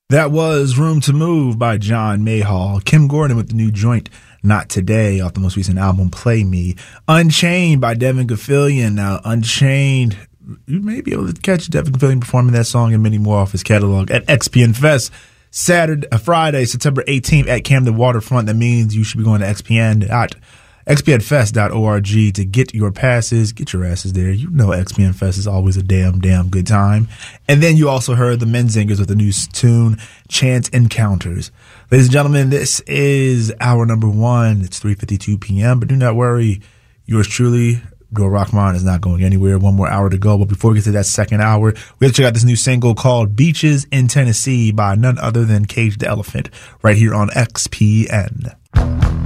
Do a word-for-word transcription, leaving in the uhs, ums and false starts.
That was Room to Move by John Mayhall. Kim Gordon with the new joint, Not Today, off the most recent album, Play Me. Unchained by Devin Gafillion. Now, Unchained, you may be able to catch Devin Gafillion performing that song and many more off his catalog at X P N Fest Saturday, uh, Friday, September eighteenth at Camden Waterfront. That means you should be going to X P N dot X P N fest dot org to get your passes. Get your asses there. You know X P N Fest is always a damn, damn good time. And then you also heard the Menzingers with the new tune, Chance Encounters. Ladies and gentlemen, this is hour number one. It's three fifty-two p.m., but do not worry. Yours truly, Dor Rahman, is not going anywhere. One more hour to go. But before we get to that second hour, we have to check out this new single called Beaches in Tennessee by none other than Cage the Elephant right here on X P N.